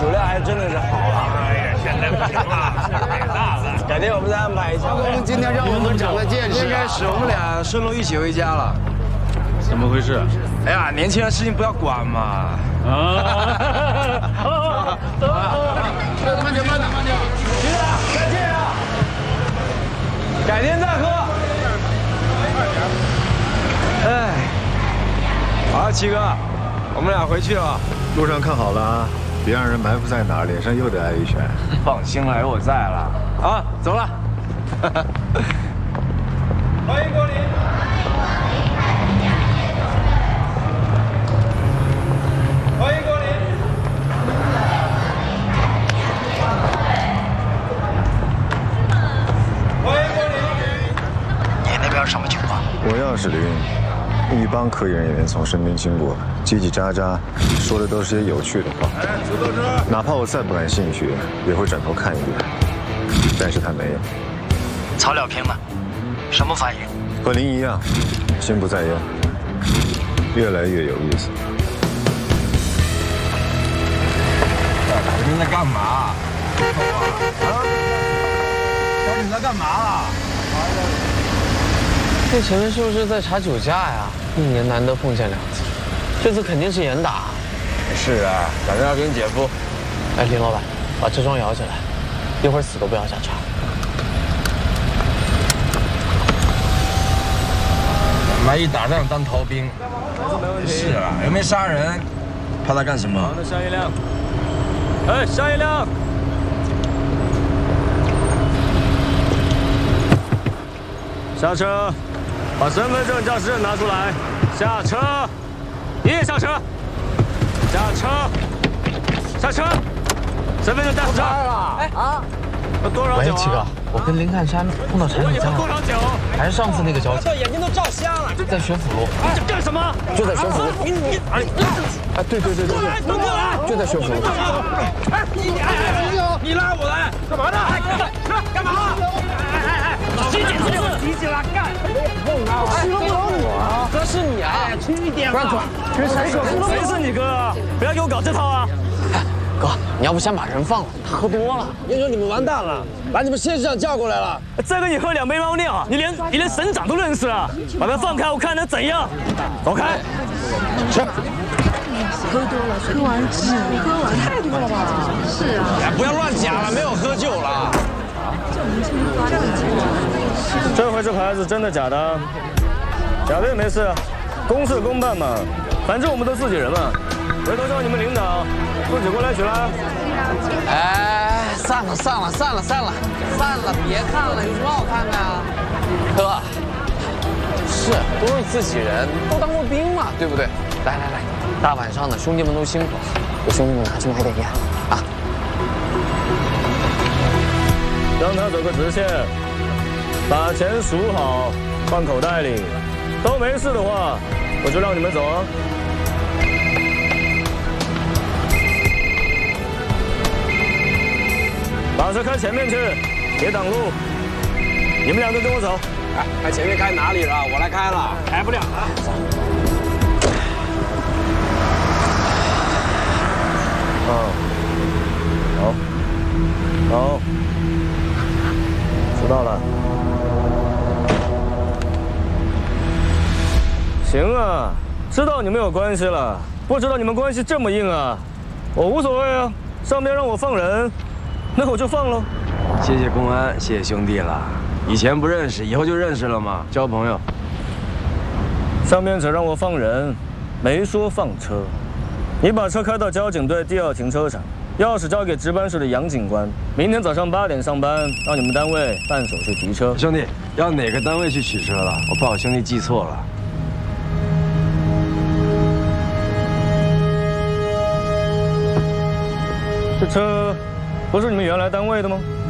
酒量还真的是好啊！ 哎呀，现在不行了，太大了。 改天我们再安排一下。 今天让我们长了见识。 应该是我们俩顺路一起回家了。 怎么回事？ 哎呀，年轻人事情不要管嘛。 慢点，慢点，慢点。 徐子，再见啊！改天再喝。哎，好，七哥，我们俩回去了。 路上看好了啊，别让人埋伏在哪儿，脸上又得挨一拳。 放心了，有我在了。啊，走了。欢迎光临。欢迎光临。欢迎光临。 你那边什么情况？ 我钥匙里，一帮科研人员从身边经过，叽叽喳喳，说的都是些有趣的话。哪怕我再不感兴趣，也会转头看一眼。但是他没有。 曹了平呢？什么反应？ 和您一样，心不在焉，越来越有意思。 你在干嘛？啊？小李在干嘛了？ 那前面是不是在查酒驾呀？1年难得碰见2次，这次肯定是严打。 是啊，打电话给你姐夫。 哎，林老板，把车窗摇起来，一会儿死都不要下车。 来一打仗当逃兵，是啊，又没杀人，怕他干什么？好，那下一辆。哎，下一辆。下车，把身份证、驾驶证拿出来。下车，你也下车。下车，下车，身份证带上车。哎啊！多少酒？ 喂，七哥，我跟林汉山碰到柴米酱多少酒？ 还是上次那个交警， 眼睛都照瞎了。 在学府路。 这干什么？ 就在学府路。哎，对， 都过来， 就在学府路。 哎，你拉我来干嘛呢？干嘛？洗剪子，急起来干！ 哥是你啊！ 轻一点吧。 谁是你哥啊？不要给我搞这套啊！ 哥，你要不先把人放了，他喝多了。 英雄，你们完蛋了，把你们谢市长叫过来了。再跟你喝2杯猫尿，你连省长都认识啊？把他放开，我看能怎样？走开！是。 喝多了，喝完只喝完太多了吧？是啊。 哎，不要乱讲了，没有喝酒了。这回这牌子真的假的？假的也没事，公事公办嘛，反正我们都自己人嘛。回头叫你们领导自己过来取啦。 哎，散了，别看了，有什么好看的啊？哥，是都是自己人，都当过兵嘛，对不对？来，大晚上的，兄弟们都辛苦了，给兄弟们拿去买点烟啊。 让他走个直线，把钱数好，放口袋里。都没事的话，我就让你们走啊。把车开前面去，别挡路。你们2个跟我走。哎，开前面开哪里了？我来开了。开不了了。好，知道了。行啊，知道你们有关系了，不知道你们关系这么硬啊，我无所谓啊。上面让我放人，那我就放喽。谢谢公安，谢谢兄弟了。以前不认识，以后就认识了嘛，交朋友。上面只让我放人，没说放车。你把车开到交警队第2停车场，钥匙交给值班室的杨警官。明天早上8点上班，到你们单位办手续提车。兄弟，要哪个单位去取车了？我怕我兄弟记错了。这车不是你们原来单位的吗？